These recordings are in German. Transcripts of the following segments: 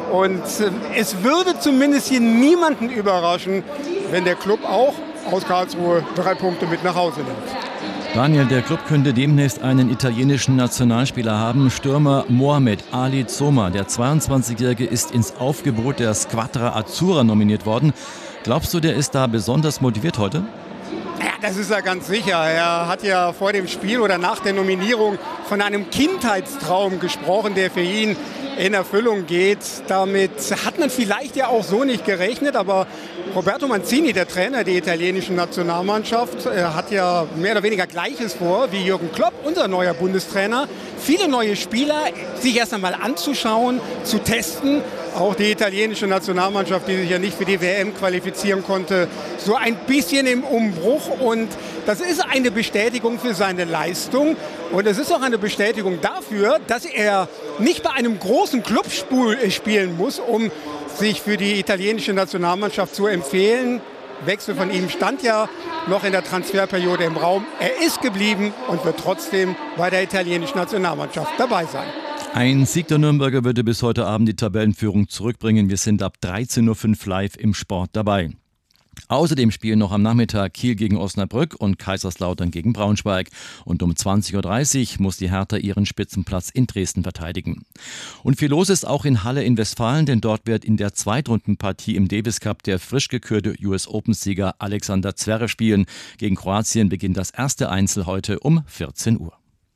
Und es würde zumindest hier niemanden überraschen, wenn der Club auch aus Karlsruhe 3 Punkte mit nach Hause nimmt. Daniel, der Club könnte demnächst einen italienischen Nationalspieler haben. Stürmer Mohamed Ali Zoma, der 22-Jährige, ist ins Aufgebot der Squadra Azzurra nominiert worden. Glaubst du, der ist da besonders motiviert heute? Ja, das ist er ganz sicher. Er hat ja vor dem Spiel oder nach der Nominierung von einem Kindheitstraum gesprochen, der für ihn in Erfüllung geht. Damit hat man vielleicht ja auch so nicht gerechnet, aber Roberto Mancini, der Trainer der italienischen Nationalmannschaft, hat ja mehr oder weniger Gleiches vor wie Jürgen Klopp, unser neuer Bundestrainer. Viele neue Spieler sich erst einmal anzuschauen, zu testen. Auch die italienische Nationalmannschaft, die sich ja nicht für die WM qualifizieren konnte, so ein bisschen im Umbruch. Und das ist eine Bestätigung für seine Leistung. Und es ist auch eine Bestätigung dafür, dass er nicht bei einem großen Club spielen muss, um sich für die italienische Nationalmannschaft zu empfehlen. Wechsel von ihm stand ja noch in der Transferperiode im Raum. Er ist geblieben und wird trotzdem bei der italienischen Nationalmannschaft dabei sein. Ein Sieg der Nürnberger würde bis heute Abend die Tabellenführung zurückbringen. Wir sind ab 13.05 Uhr live im Sport dabei. Außerdem spielen noch am Nachmittag Kiel gegen Osnabrück und Kaiserslautern gegen Braunschweig. Und um 20.30 Uhr muss die Hertha ihren Spitzenplatz in Dresden verteidigen. Und viel los ist auch in Halle in Westfalen, denn dort wird in der Zweitrundenpartie im Davis Cup der frisch gekürte US Open-Sieger Alexander Zverev spielen. Gegen Kroatien beginnt das erste Einzel heute um 14 Uhr.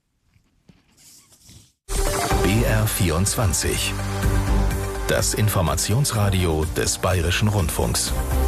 BR24. Das Informationsradio des Bayerischen Rundfunks.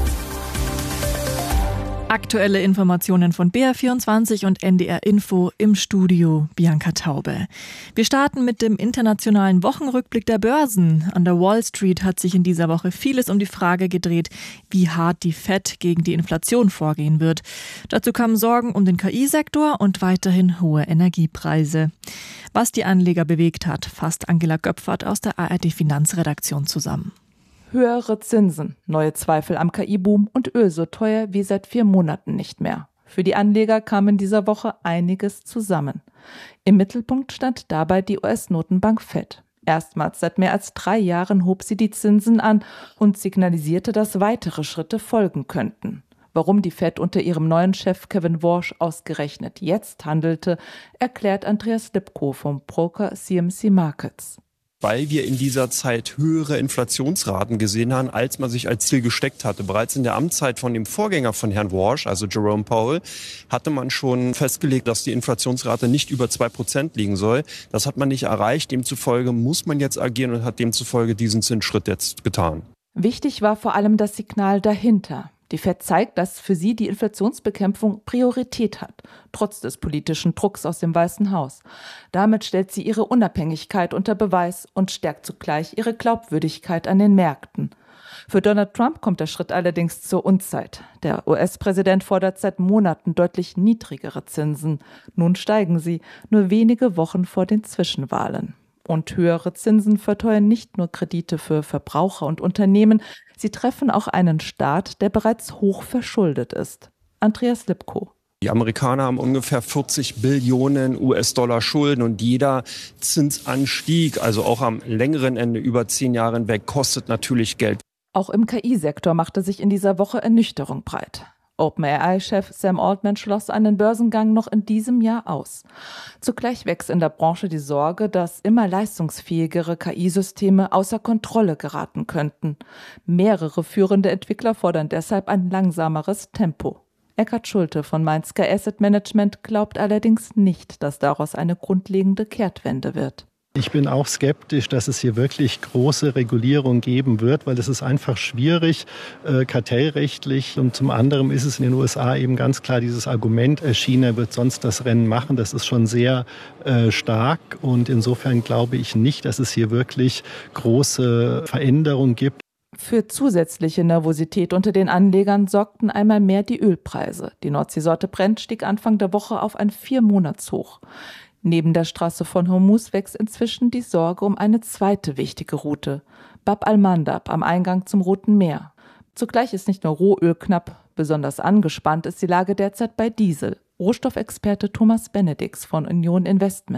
Aktuelle Informationen von BR24 und NDR Info im Studio Bianca Taube. Wir starten mit dem internationalen Wochenrückblick der Börsen. An der Wall Street hat sich in dieser Woche vieles um die Frage gedreht, wie hart die Fed gegen die Inflation vorgehen wird. Dazu kamen Sorgen um den KI-Sektor und weiterhin hohe Energiepreise. Was die Anleger bewegt hat, fasst Angela Göpfert aus der ARD-Finanzredaktion zusammen. Höhere Zinsen, neue Zweifel am KI-Boom und Öl so teuer wie seit 4 Monaten nicht mehr. Für die Anleger kam in dieser Woche einiges zusammen. Im Mittelpunkt stand dabei die US-Notenbank Fed. Erstmals seit mehr als 3 Jahren hob sie die Zinsen an und signalisierte, dass weitere Schritte folgen könnten. Warum die Fed unter ihrem neuen Chef Kevin Warsh ausgerechnet jetzt handelte, erklärt Andreas Lipko vom Broker CMC Markets. Weil wir in dieser Zeit höhere Inflationsraten gesehen haben, als man sich als Ziel gesteckt hatte. Bereits in der Amtszeit von dem Vorgänger von Herrn Warsh, also Jerome Powell, hatte man schon festgelegt, dass die Inflationsrate nicht über 2% liegen soll. Das hat man nicht erreicht. Demzufolge muss man jetzt agieren und hat demzufolge diesen Zinsschritt jetzt getan. Wichtig war vor allem das Signal dahinter. Die Fed zeigt, dass für sie die Inflationsbekämpfung Priorität hat, trotz des politischen Drucks aus dem Weißen Haus. Damit stellt sie ihre Unabhängigkeit unter Beweis und stärkt zugleich ihre Glaubwürdigkeit an den Märkten. Für Donald Trump kommt der Schritt allerdings zur Unzeit. Der US-Präsident fordert seit Monaten deutlich niedrigere Zinsen. Nun steigen sie, nur wenige Wochen vor den Zwischenwahlen. Und höhere Zinsen verteuern nicht nur Kredite für Verbraucher und Unternehmen, sie treffen auch einen Staat, der bereits hoch verschuldet ist. Andreas Lipko. Die Amerikaner haben ungefähr 40 Billionen US-Dollar Schulden und jeder Zinsanstieg, also auch am längeren Ende über 10 Jahre hinweg, kostet natürlich Geld. Auch im KI-Sektor machte sich in dieser Woche Ernüchterung breit. OpenAI-Chef Sam Altman schloss einen Börsengang noch in diesem Jahr aus. Zugleich wächst in der Branche die Sorge, dass immer leistungsfähigere KI-Systeme außer Kontrolle geraten könnten. Mehrere führende Entwickler fordern deshalb ein langsameres Tempo. Eckhard Schulte von Mainz Asset Management glaubt allerdings nicht, dass daraus eine grundlegende Kehrtwende wird. Ich bin auch skeptisch, dass es hier wirklich große Regulierung geben wird, weil es ist einfach schwierig, kartellrechtlich. Und zum anderen ist es in den USA eben ganz klar dieses Argument, China wird sonst das Rennen machen. Das ist schon sehr stark. Und insofern glaube ich nicht, dass es hier wirklich große Veränderungen gibt. Für zusätzliche Nervosität unter den Anlegern sorgten einmal mehr die Ölpreise. Die Nordseesorte Brent stieg Anfang der Woche auf ein 4-Monatshoch. Neben der Straße von Hormuz wächst inzwischen die Sorge um eine zweite wichtige Route, Bab al-Mandab am Eingang zum Roten Meer. Zugleich ist nicht nur Rohöl knapp, besonders angespannt ist die Lage derzeit bei Diesel. Rohstoffexperte Thomas Benedix von Union Investment.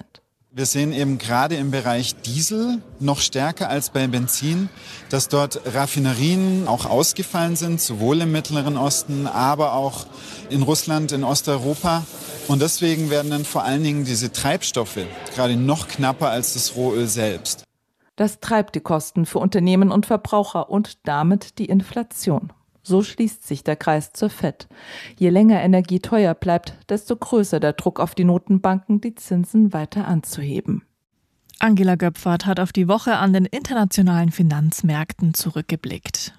Wir sehen eben gerade im Bereich Diesel noch stärker als bei Benzin, dass dort Raffinerien auch ausgefallen sind, sowohl im Mittleren Osten, aber auch in Russland, in Osteuropa. Und deswegen werden dann vor allen Dingen diese Treibstoffe gerade noch knapper als das Rohöl selbst. Das treibt die Kosten für Unternehmen und Verbraucher und damit die Inflation. So schließt sich der Kreis zur FED. Je länger Energie teuer bleibt, desto größer der Druck auf die Notenbanken, die Zinsen weiter anzuheben. Angela Göpfert hat auf die Woche an den internationalen Finanzmärkten zurückgeblickt.